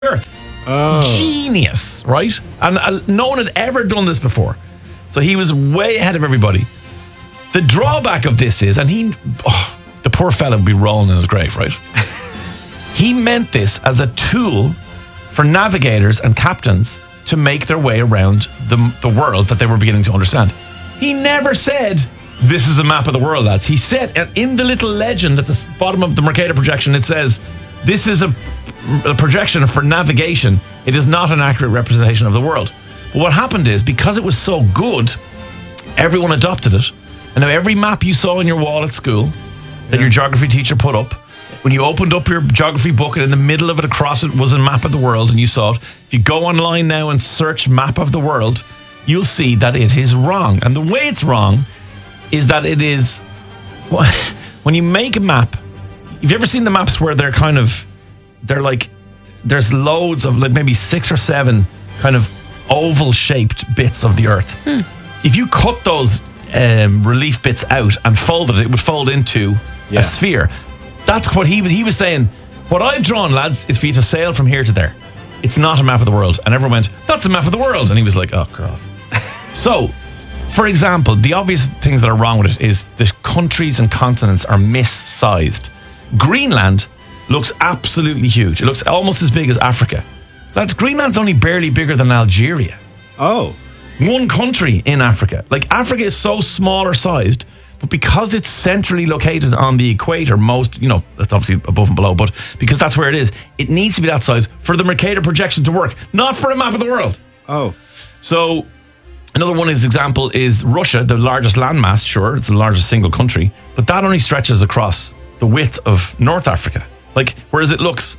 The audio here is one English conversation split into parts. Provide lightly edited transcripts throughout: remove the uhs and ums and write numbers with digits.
Earth. Oh. Genius, right? And no one had ever done this before. So he was way ahead of everybody. The drawback of this is, and the poor fella would be rolling in his grave, right? He meant this as a tool for navigators and captains to make their way around the world that they were beginning to understand. He never said, this is a map of the world, lads. He said, in the little legend at the bottom of the Mercator projection, it says, this is a projection for navigation. It is not an accurate representation of the world. But what happened is, because it was so good, everyone adopted it. And now every map you saw on your wall at school that your geography teacher put up, when you opened up your geography book and in the middle of it across it was a map of the world and you saw it, if you go online now and search map of the world, you'll see that it is wrong. And the way it's wrong is that it is, when you make a map, have you ever seen the maps where they're like, there's loads of like maybe 6 or 7 kind of oval shaped bits of the earth. If you cut those relief bits out and folded it would fold into a sphere. That's what he was saying. What I've drawn, lads, is for you to sail from here to there. It's not a map of the world. And everyone went, that's a map of the world. And he was like, oh, God. So, for example, the obvious things that are wrong with it is the countries and continents are missized. Greenland looks absolutely huge. It looks almost as big as Africa. Lads, Greenland's only barely bigger than Algeria. Oh. One country in Africa. Like, Africa is so smaller sized, but because it's centrally located on the equator, that's obviously above and below, but because that's where it is, it needs to be that size for the Mercator projection to work, not for a map of the world. Oh. So, another one example is Russia, the largest landmass, sure, it's the largest single country, but that only stretches across the width of North Africa. Like, whereas it looks,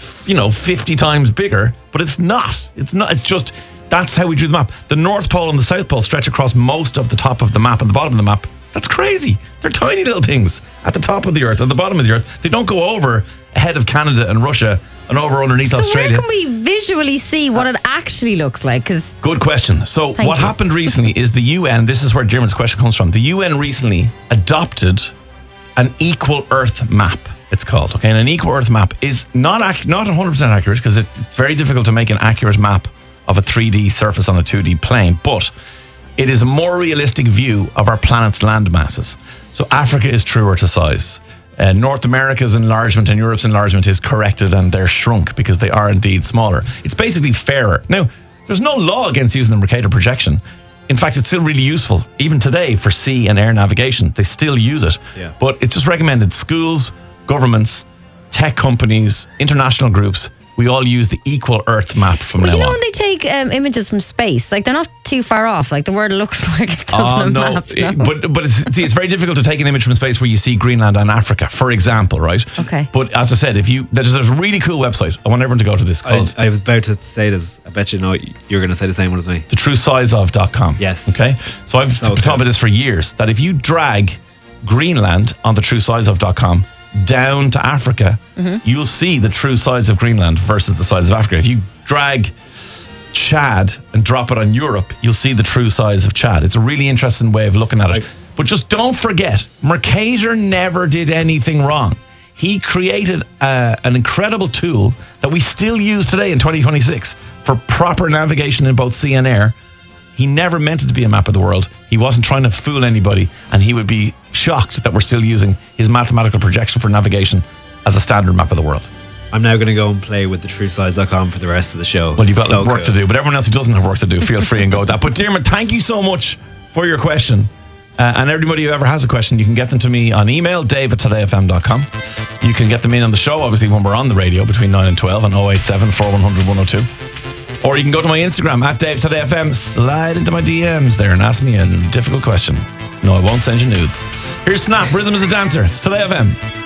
50 times bigger, but it's not. It's just, that's how we drew the map. The North Pole and the South Pole stretch across most of the top of the map and the bottom of the map. That's crazy. They're tiny little things at the top of the earth, at the bottom of the earth. They don't go over ahead of Canada and Russia and over underneath Australia. So where can we visually see what it actually looks like? Good question. So what happened recently is the UN, this is where Dermot's question comes from. The UN recently adopted an equal Earth map, it's called. Okay, and an equal Earth map is not 100% accurate because it's very difficult to make an accurate map of a 3D surface on a 2D plane, but it is a more realistic view of our planet's land masses. So Africa is truer to size. North America's enlargement and Europe's enlargement is corrected and they're shrunk because they are indeed smaller. It's basically fairer. Now, there's no law against using the Mercator projection. In fact, it's still really useful. Even today for sea and air navigation, they still use it. Yeah. But it's just recommended schools, governments, tech companies, international groups, we all use the equal Earth map from now on. When they take images from space, like they're not too far off. Like the world looks like it does on a map. No. But it's very difficult to take an image from space where you see Greenland and Africa, for example, right? Okay. But as I said, there's a really cool website. I want everyone to go to this. I was about to say this. I bet you're going to say the same one as me. thetruesizeof.com. Yes. Okay. So I've been talking about this for years, that if you drag Greenland on thetruesizeof.com down to Africa, you'll see the true size of Greenland versus the size of Africa. If you drag Chad and drop it on Europe, you'll see the true size of Chad. It's a really interesting way of looking at it. But just don't forget, Mercator never did anything wrong. He created an incredible tool that we still use today in 2026 for proper navigation in both sea and air. He never meant it to be a map of the world. He wasn't trying to fool anybody, and he would be shocked that we're still using his mathematical projection for navigation as a standard map of the world. I'm now going to go and play with thetruesize.com for the rest of the show. Well, you've got work to do, but everyone else who doesn't have work to do, feel free and go with that. But Dermot, thank you so much for your question. And everybody who ever has a question, you can get them to me on email, dave@todayfm.com. You can get them in on the show, obviously, when we're on the radio between 9 and 12 on 087 4100 102. Or you can go to my Instagram @DaveTodayFM, slide into my DMs there and ask me a difficult question. No, I won't send you nudes. Here's Snap, Rhythm as a Dancer. It's Today FM.